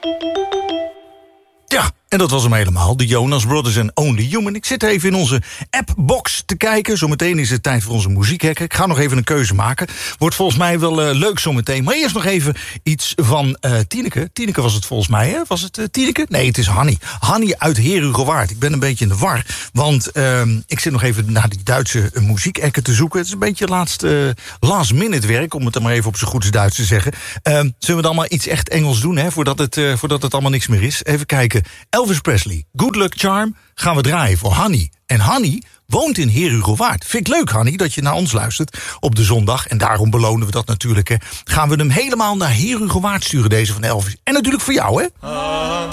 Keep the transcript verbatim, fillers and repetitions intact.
Ja, en dat was hem helemaal. De Jonas Brothers en Only Human. Ik zit even in onze appbox te kijken. Zometeen is het tijd voor onze muziekhacker. Ik ga nog even een keuze maken. Wordt volgens mij wel uh, leuk zometeen. Maar eerst nog even iets van uh, Tineke. Tineke was het volgens mij, hè? Was het uh, Tineke? Nee, het is Hanny. Hanny uit Herugewaard. Ik ben een beetje in de war. Want uh, ik zit nog even naar die Duitse uh, muziekhacker te zoeken. Het is een beetje laatst, uh, last minute werk, om het er maar even op zijn goeds Duits te zeggen. Uh, zullen we dan maar iets echt Engels doen, hè? Voordat het, uh, voordat het allemaal niks meer is. Even kijken. Elvis Presley, Good Luck Charm, gaan we draaien voor Hanny. En Hanny woont in Herugewaard. Vind ik leuk, Hanny, dat je naar ons luistert op de zondag. En daarom belonen we dat natuurlijk. Hè. Gaan we hem helemaal naar Herugewaard sturen, deze van Elvis. En natuurlijk voor jou, hè?